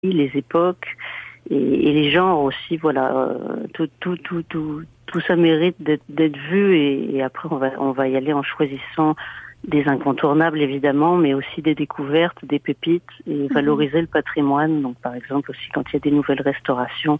les époques et les genres aussi. Voilà, tout ça mérite d'être vu et après on va y aller en choisissant des incontournables évidemment, mais aussi des découvertes, des pépites et valoriser le patrimoine. Donc par exemple aussi quand il y a des nouvelles restaurations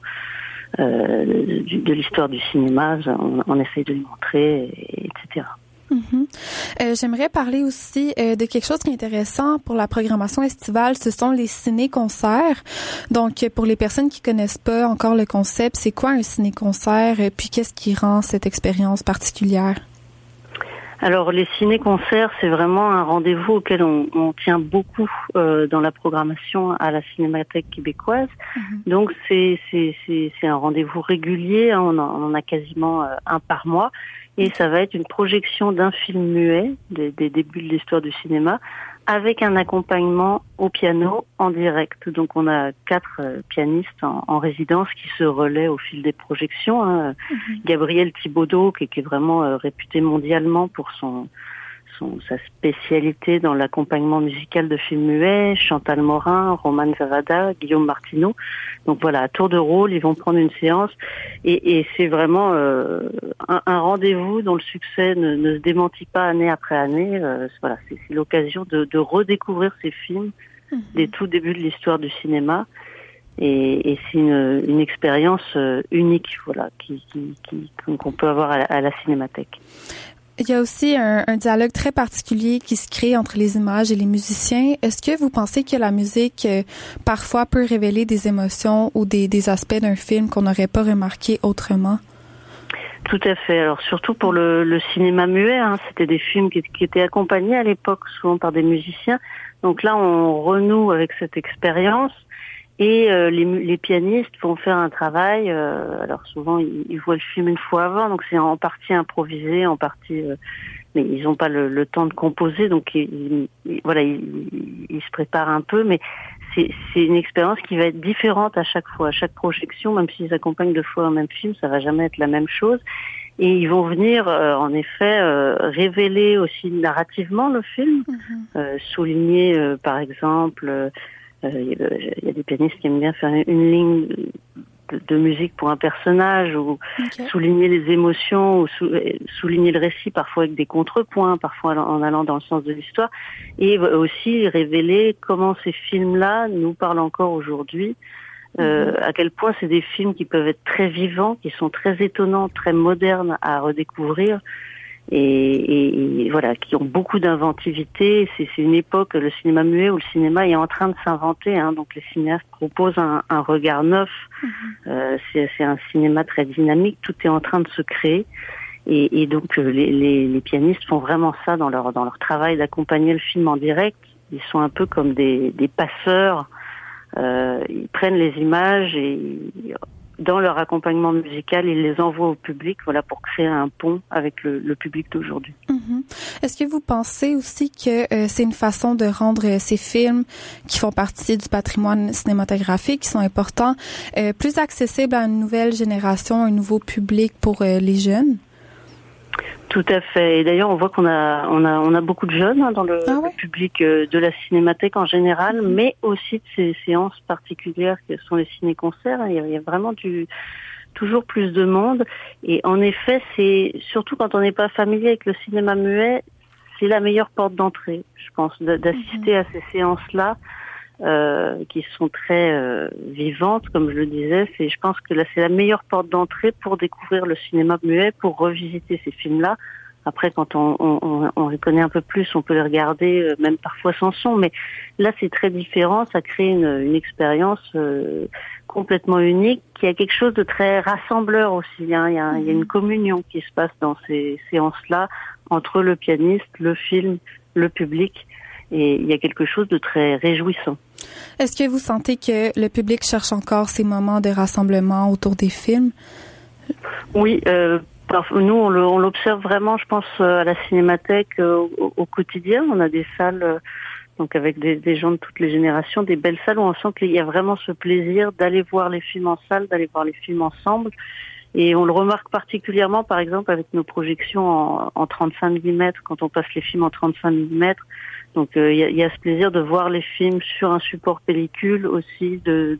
de l'histoire du cinéma, on essaye de les montrer, etc. J'aimerais parler aussi de quelque chose qui est intéressant pour la programmation estivale, ce sont les ciné-concerts. Donc, pour les personnes qui connaissent pas encore le concept, c'est quoi un ciné-concert, puis qu'est-ce qui rend cette expérience particulière? Alors, les ciné-concerts, c'est vraiment un rendez-vous auquel on tient beaucoup dans la programmation à la Cinémathèque québécoise. Donc, c'est un rendez-vous régulier, hein, on en a quasiment un par mois. Et ça va être une projection d'un film muet, des débuts de l'histoire du cinéma, avec un accompagnement au piano en direct. Donc on a 4 pianistes en résidence qui se relaient au fil des projections. Hein. Gabriel Thibaudeau, qui est vraiment réputé mondialement pour sa spécialité dans l'accompagnement musical de films muets, Chantal Morin, Roman Zavada, Guillaume Martineau. Donc voilà, à tour de rôle, ils vont prendre une séance et c'est vraiment un rendez-vous dont le succès ne se démentit pas année après année. Voilà, c'est l'occasion de redécouvrir ces films des tout débuts de l'histoire du cinéma et c'est une expérience unique, voilà, qu'on peut avoir à la Cinémathèque. Il y a aussi un dialogue très particulier qui se crée entre les images et les musiciens. Est-ce que vous pensez que la musique, parfois, peut révéler des émotions ou des aspects d'un film qu'on n'aurait pas remarqué autrement? Tout à fait. Alors, surtout pour le cinéma muet, hein, c'était des films qui étaient accompagnés à l'époque souvent par des musiciens. Donc là, on renoue avec cette expérience. Et les pianistes vont faire un travail. Alors souvent ils voient le film une fois avant, donc c'est en partie improvisé, en partie, mais ils n'ont pas le temps de composer, donc ils se préparent un peu. Mais c'est une expérience qui va être différente à chaque fois, à chaque projection, même s'ils accompagnent 2 fois un même film, ça va jamais être la même chose. Et ils vont venir, en effet, révéler aussi narrativement le film, souligner, par exemple. Il y a des pianistes qui aiment bien faire une ligne de musique pour un personnage ou souligner les émotions ou souligner le récit parfois avec des contrepoints, parfois en allant dans le sens de l'histoire et aussi révéler comment ces films-là nous parlent encore aujourd'hui, à quel point c'est des films qui peuvent être très vivants, qui sont très étonnants, très modernes à redécouvrir. Et voilà, qui ont beaucoup d'inventivité. C'est une époque, le cinéma muet, où le cinéma est en train de s'inventer. Hein, donc les cinéastes proposent un regard neuf. C'est un cinéma très dynamique. Tout est en train de se créer. Et donc les pianistes font vraiment ça dans leur travail d'accompagner le film en direct. Ils sont un peu comme des passeurs. Ils prennent les images et dans leur accompagnement musical, ils les envoient au public, voilà, pour créer un pont avec le public d'aujourd'hui. Est-ce que vous pensez aussi que c'est une façon de rendre ces films qui font partie du patrimoine cinématographique, qui sont importants, plus accessibles à une nouvelle génération, un nouveau public pour les jeunes? Tout à fait. Et d'ailleurs, on voit qu'on a beaucoup de jeunes dans le public de la Cinémathèque en général, mais aussi de ces séances particulières que sont les ciné-concerts. Il y a vraiment toujours plus de monde. Et en effet, c'est surtout quand on n'est pas familier avec le cinéma muet, c'est la meilleure porte d'entrée, je pense, d'assister à ces séances-là. Qui sont très vivantes, comme je le disais. Je pense que là, c'est la meilleure porte d'entrée pour découvrir le cinéma muet, pour revisiter ces films-là. Après, quand on les connaît un peu plus, on peut les regarder, même parfois sans son. Mais là, c'est très différent. Ça crée une expérience complètement unique, qui a quelque chose de très rassembleur aussi. Hein. Il y a une communion qui se passe dans ces séances-là entre le pianiste, le film, le public. Et il y a quelque chose de très réjouissant. Est-ce que vous sentez que le public cherche encore ces moments de rassemblement autour des films? Oui, nous on l'observe vraiment, je pense, à la Cinémathèque au quotidien. On a des salles donc avec des gens de toutes les générations, des belles salles où on sent qu'il y a vraiment ce plaisir d'aller voir les films en salle, d'aller voir les films ensemble. Et on le remarque particulièrement, par exemple, avec nos projections en 35 mm, quand on passe les films en 35 mm. Donc il y a ce plaisir de voir les films sur un support pellicule aussi, de